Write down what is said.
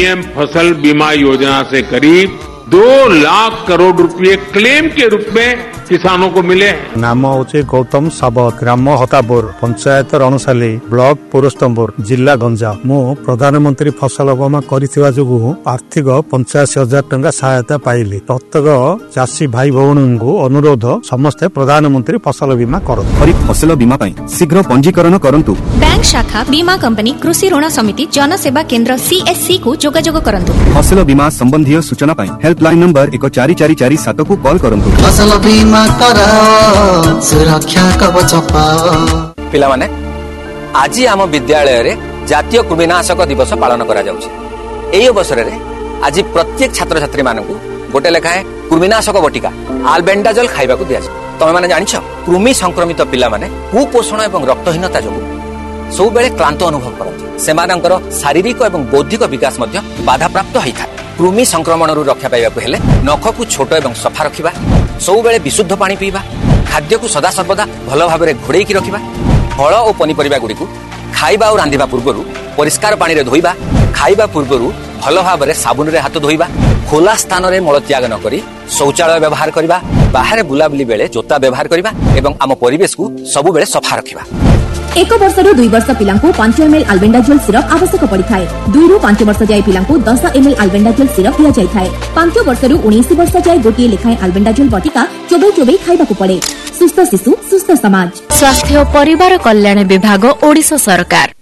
PM फसल बीमा योजना से करीब 2 लाख करोड़ रुपए क्लेम के रूप में किसानों को मिले। नाम हूँ गौतम सावत, ग्राम हतापुर, पंचायत रणसाली, ब्लॉक पुरस्तम्पुर, जिला गंजाम। मु प्रधानमंत्री फसल बीमा करिथिबा जोगु आर्थिक 85,000 टंका सहायता पाइली। प्रत्येक चाषी भाई भौणी को अनुरोध समस्ते प्रधानमंत्री फसल बीमा करନ୍ତୁ। खरीफ फसल बीमा पाई शीघ्र पंजीकरण करंतु। बैंक शाखा, बीमा कंपनी, कृषि ऋण समिति, जनसेवा केंद्र CSC को जोगाजोग करନ୍ତୁ। फसल बीमा संबंधी सूचना पाई हेल्पलाइन नंबर 144447 को कॉल करंतु। फसल बीमा सुरक्षा कवच पिला माने आज आम विद्यालय रे जातीय कृमिनाशक दिवस पालन करा जाउछि। एई अवसर रे आज प्रत्येक छात्र छात्री मानकु गोटे लेखाए कृमिनाशक बटिका आल्बेंडाजोल खाइबा को दिया जाय। तमे माने जानिछ कृमि संक्रमित पिला माने कुपोषण एवं रक्तहीनता जोगु सब बेले क्लांत अनुभव करନ୍ତି। सेमानंकर शारीरिक एवं बौद्धिक विकास मध्य बाधा प्राप्त होइथाय। कृमि संक्रमण रक्षा पाइबा को हेले नख को छोट एवं सफा रखिबा, सब बेले विशुद्ध पानी पीबा, खाद्य को सदा सर्वदा भल भाव में घोड़े रखिबा, फल और पनीपरिबा गुडी खाइबा और रांधिबा पूर्व परिष्कार पानी रे धोइबा, खाइबा पूर्व भल भाव में साबुन रे हाथ धोइबा, खोला स्थान रे मल त्याग न करी शौचालय व्यवहार करिबा, बाहर बुलाबुली बेले जोता व्यवहार करिबा एवं आम परिवेश को सब बेले सफा रखिबा। 1 वर्षରୁ 2 वर्ष पिलांको 5 ml आल्बेंडाजोल सिरप आवश्यक पड़िଥାଏ। 2 ରୁ 5 वर्ष जाय पिलांको 10 ml आल्बेंडाजोल सिरप दिया जायଥାଏ। 5 वर्षରୁ 19 वर्ष जाय गोटिए लेखाए आल्बेंडाजोल बटिका चोबई खाइबाकू पड़े। सुस्थ शिशु सुस्थ समाज। स्वास्थ्य और परिवार कल्याण विभाग ओडिशा सरकार।